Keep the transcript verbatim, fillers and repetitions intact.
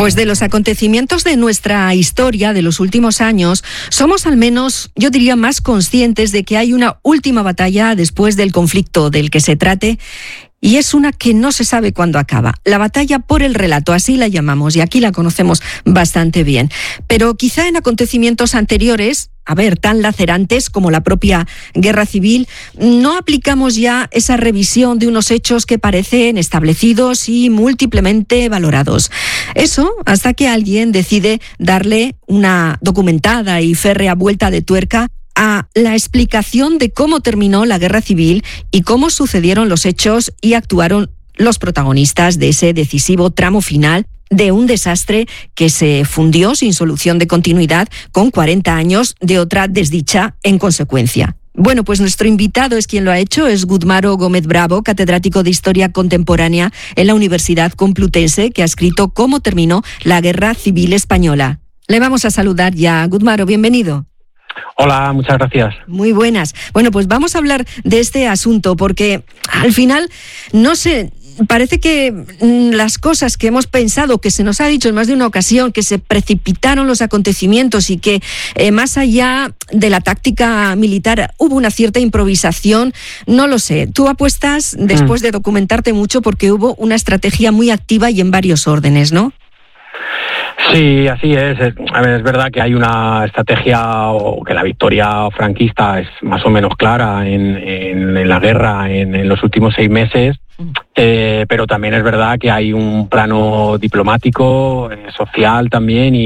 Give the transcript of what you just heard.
Pues de los acontecimientos de nuestra historia de los últimos años, somos al menos, yo diría, más conscientes de que hay una última batalla después del conflicto del que se trate, y es una que no se sabe cuándo acaba. La batalla por el relato, así la llamamos, y aquí la conocemos bastante bien. Pero quizá en acontecimientos anteriores, a ver, tan lacerantes como la propia guerra civil, no aplicamos ya esa revisión de unos hechos que parecen establecidos y múltiplemente valorados. Eso hasta que alguien decide darle una documentada y férrea vuelta de tuerca a la explicación de cómo terminó la guerra civil y cómo sucedieron los hechos y actuaron los protagonistas de ese decisivo tramo final de un desastre que se fundió sin solución de continuidad, con cuarenta años de otra desdicha en consecuencia. Bueno, pues nuestro invitado es quien lo ha hecho, es Gudmaro Gómez Bravo, catedrático de Historia Contemporánea en la Universidad Complutense, que ha escrito Cómo terminó la Guerra Civil Española. Le vamos a saludar ya. Gudmaro, bienvenido. Hola, muchas gracias. Muy buenas. Bueno, pues vamos a hablar de este asunto porque al final, no sé, parece que las cosas que hemos pensado, que se nos ha dicho en más de una ocasión, que se precipitaron los acontecimientos y que eh, más allá de la táctica militar hubo una cierta improvisación, no lo sé. Tú apuestas, después mm. de documentarte mucho, porque hubo una estrategia muy activa y en varios órdenes, ¿no? Sí, así es. A ver, es verdad que hay una estrategia, o que la victoria franquista es más o menos clara en, en, en la guerra en, en los últimos seis meses, eh, pero también es verdad que hay un plano diplomático, eh, social también, y